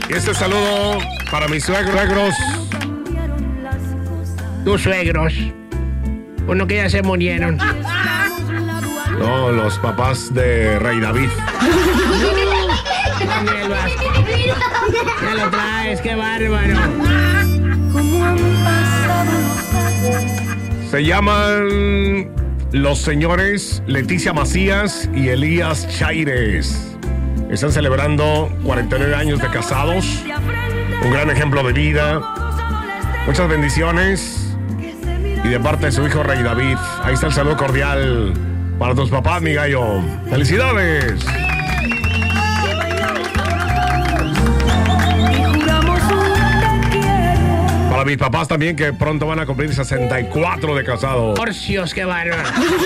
Y este saludo para mis suegros. Tus suegros. Uno que ya se murieron. No, los papás de Rey David. Daniel Vázquez. Ya lo traes, qué bárbaro. Se llaman los señores Leticia Macías y Elías Chaires. Están celebrando 49 años de casados. Un gran ejemplo de vida. Muchas bendiciones. Y de parte de su hijo Rey David. Ahí está el saludo cordial para tus papás, mi gallo. ¡Felicidades! Para mis papás también, que pronto van a cumplir 64 de casados. Porcios, qué bárbaro.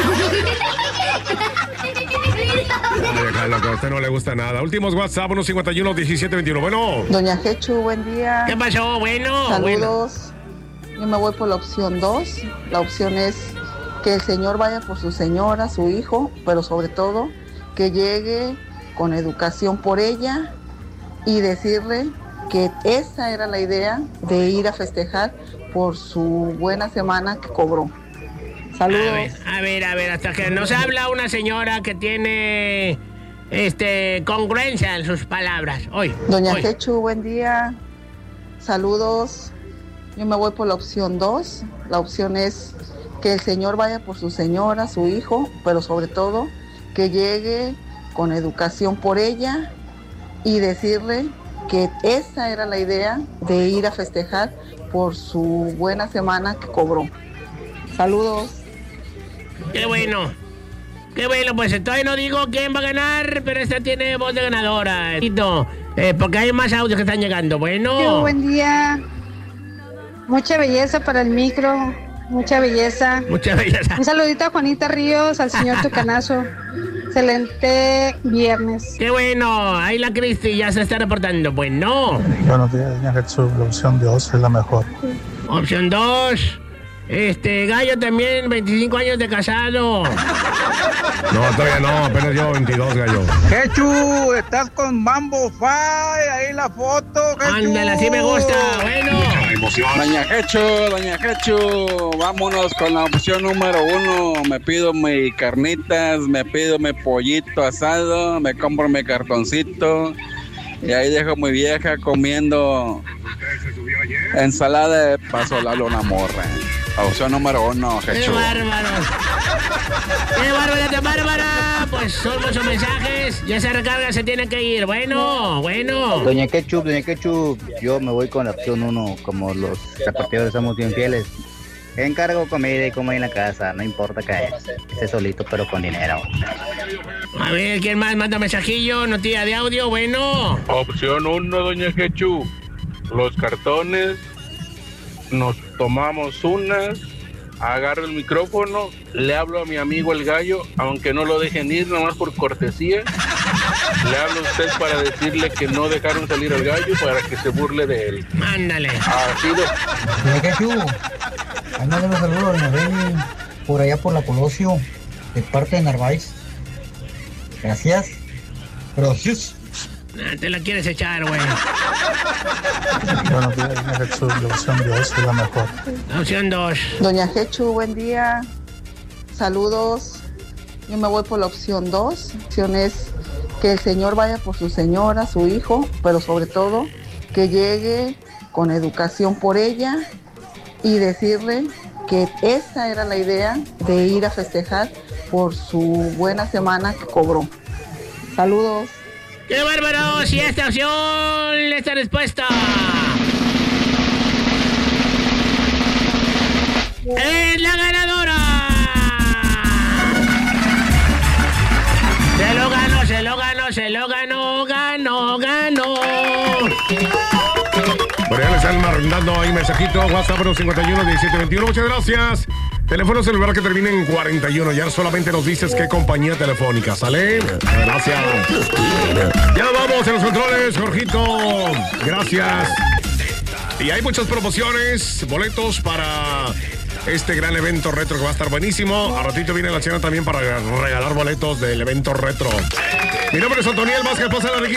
Ay, Carlos, que a usted no le gusta nada. Últimos WhatsApp, 151-1721. Bueno. Doña Jechu, buen día. ¿Qué pasó? Bueno. Saludos. Yo me voy por la opción 2. La opción es que el señor vaya por su señora, su hijo, pero sobre todo que llegue con educación por ella y decirle que esa era la idea de ir a festejar por su buena semana que cobró. Saludos. A ver, hasta que nos habla una señora que tiene congruencia en sus palabras. Doña Jechu, buen día. Saludos. Yo me voy por la opción 2. La opción es que el señor vaya por su señora, su hijo, pero sobre todo que llegue con educación por ella y decirle que esa era la idea de ir a festejar por su buena semana que cobró. Saludos. Qué bueno, pues todavía no digo quién va a ganar, pero esta tiene voz de ganadora. Porque hay más audios que están llegando. Bueno. Sí, buen día. Mucha belleza para el micro. Mucha belleza. Un saludito a Juanita Ríos, al señor Tucanazo. Excelente viernes. Qué bueno, ahí la Cristi ya se está reportando. Bueno. Buenos días, doña Jesús. La opción 2 es la mejor. Opción 2. Gallo también, 25 años de casado. No, todavía no, apenas llevo 22, gallo. Jechu, estás con Mambo Fai, ahí la foto, Jechu. Ándale, así me gusta, bueno. Doña Jechu, vámonos con la opción número 1. Me pido mis carnitas, me pido mi pollito asado, me compro mi cartoncito y ahí dejo a mi vieja comiendo ensalada de paso la luna morra. Opción número 1, Jechu. ¡Qué bárbaro! ¡Qué bárbara! Pues son muchos mensajes. Ya se recarga, se tiene que ir. Bueno. Doña Ketchup, yo me voy con la opción 1. Como los zapateadores somos bien fieles. Encargo comida y como en la casa. No importa que esté solito, pero con dinero. A ver, ¿quién más manda mensajillo? Notilla de audio, bueno. Opción 1, doña Jechu. Los cartones. Nos tomamos unas, agarro el micrófono, le hablo a mi amigo el gallo, aunque no lo dejen ir, nomás por cortesía. Le hablo a usted para decirle que no dejaron salir al gallo para que se burle de él. Ándale. Así de... Jechu, mándale un saludo a doña Beni, por allá por la Colosio, de parte de Narváez. Gracias. Te la quieres echar, güey. Buenos días, doña Jesús. La opción 2 es la mejor. Opción 2. Doña Jechu, buen día. Saludos. Yo me voy por la opción 2. La opción es que el señor vaya por su señora, su hijo, pero sobre todo que llegue con educación por ella y decirle que esa era la idea de ir a festejar por su buena semana que cobró. Saludos. ¡Qué bárbaro! Si esta opción, esta respuesta es la ganadora. Ganó. Por allá le están mandando ahí mensajito. WhatsApp 51-1721. Muchas gracias. Teléfono celular que termina en 41. Ya solamente nos dices qué compañía telefónica. ¿Sale? Gracias. Ya vamos en los controles, Jorgito. Gracias. Y hay muchas promociones, boletos para este gran evento retro que va a estar buenísimo. A ratito viene la cena también para regalar boletos del evento retro. Mi nombre es Antoniel Vázquez, pasa la